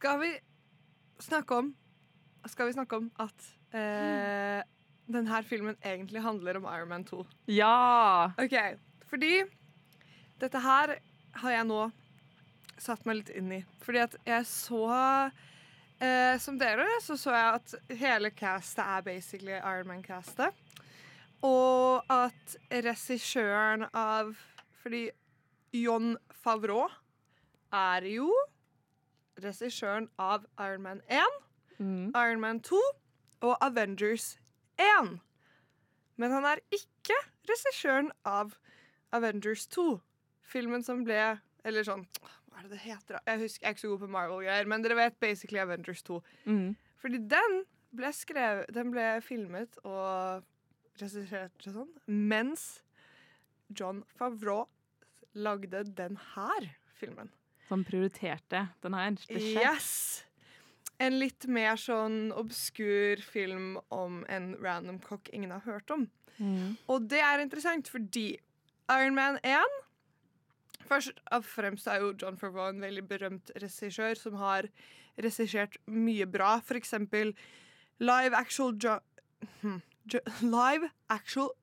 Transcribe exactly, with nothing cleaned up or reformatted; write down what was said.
skal vi snakke om Skal vi snakke om at eh, denne filmen egentlig handler om Iron Man to? Ja! Ok, fordi dette her har jeg nå satt meg litt inn i. Fordi at jeg så eh, som dere så så jeg at hele castet er basically Iron Man-castet. Og at regissøren av Fordi Jon Favreau er jo regissøren av Iron Man one, Mm. Iron Man two og Avengers one. Men han er ikke regissøren av Avengers two. Filmen som ble Eller sånn, hva er det det heter da? Jeg husker, jeg er ikke så god på Marvel-greier, men dere vet basically Avengers two. Mm. Fordi den ble skrevet Den ble filmet og regissert og sånn mens Jon Favreau lagde den her filmen. Som prioriterte den her. spesielt. Yes! En litt mer sånn obskur film om en random kokk ingen har hørt om. Mm. Og det er interessant fordi Iron Man one først og fremst er jo Jon Favreau en veldig berømt regissør som har regissert mye bra. For eksempel Live Actual jo hm, jo Live Actual